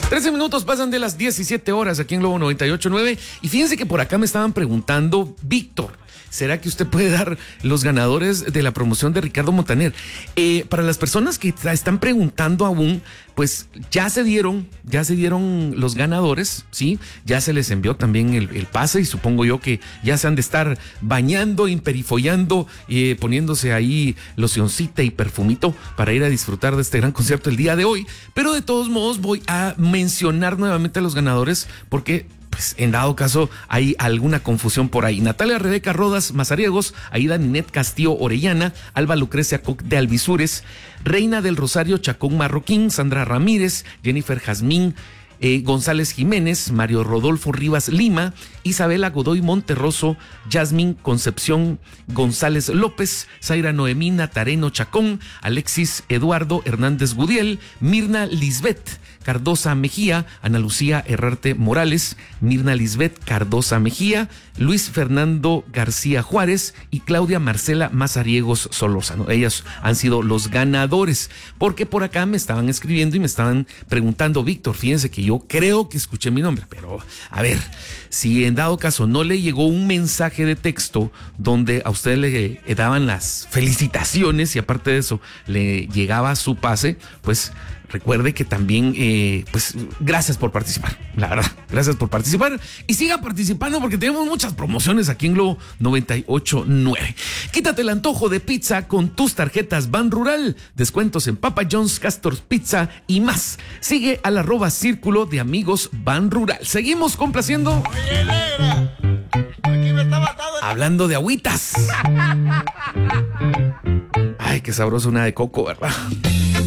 13 minutos pasan de las 17 horas aquí en Globo 98.9 y fíjense que por acá me estaban preguntando, Víctor, ¿será que usted puede dar los ganadores de la promoción de Ricardo Montaner? Para las personas que están preguntando aún, pues ya se dieron los ganadores, ¿sí? Ya se les envió también el pase y supongo yo que ya se han de estar bañando, imperifollando, poniéndose ahí locioncita y perfumito para ir a disfrutar de este gran concierto el día de hoy. Pero de todos modos voy a mencionar nuevamente a los ganadores porque pues en dado caso hay alguna confusión por ahí. Natalia Rebeca Rodas Mazariegos, Aida Ninet Castillo Orellana, Alba Lucrecia Coc de Alvisures, Reina del Rosario Chacón Marroquín, Sandra Ramírez, Jennifer Jazmín González Jiménez, Mario Rodolfo Rivas Lima, Isabela Godoy Monterroso, Yasmín Concepción González López, Zaira Noemí Natareno Chacón, Alexis Eduardo Hernández Gudiel, Mirna Lisbeth Cardosa Mejía, Ana Lucía Herrarte Morales, Mirna Lisbeth Cardosa Mejía, Luis Fernando García Juárez y Claudia Marcela Mazariegos Solórzano. Ellos han sido los ganadores, porque por acá me estaban escribiendo y me estaban preguntando, Víctor, fíjense que yo creo que escuché mi nombre, pero a ver, si en dado caso no le llegó un mensaje de texto donde a usted le daban las felicitaciones y aparte de eso le llegaba su pase, pues recuerde que también, pues, gracias por participar, la verdad, gracias por participar y siga participando porque tenemos muchas promociones aquí en Globo 98.9. Quítate el antojo de pizza con tus tarjetas Ban Rural, descuentos en Papa John's, Castor's Pizza y más. Sigue al @Círculo de Amigos Ban Rural. Seguimos complaciendo. Oye, negra, aquí me está matando. Hablando de agüitas. Ay, qué sabroso una de coco, ¿verdad?